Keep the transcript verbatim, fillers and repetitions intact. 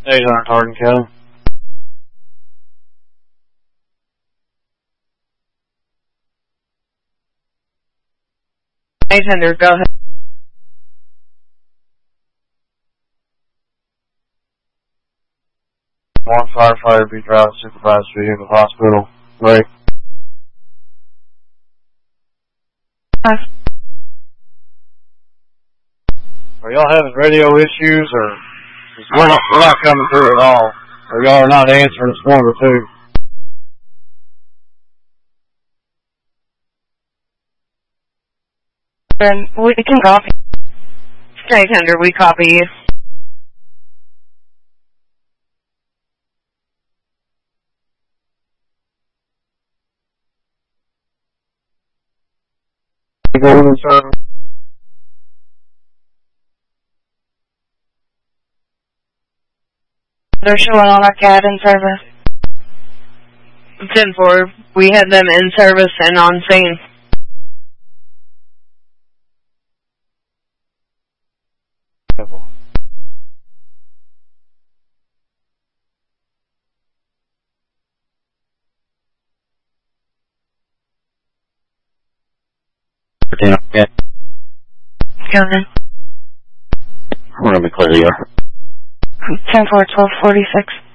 eight hundred Hardin County. eight hundred, go ahead. One firefighter be driving supervised vehicle hospital. Right. Huh? Are y'all having radio issues, or we're not, we're not coming through at all? Or y'all are not answering this one or two? Then we can copy. eight hundred, we copy you. Golden service. They're showing on our C A D in service. ten four, we had them in service and on scene. Okay. Coming. We're going to be clear the yard. ten four, twelve forty-six.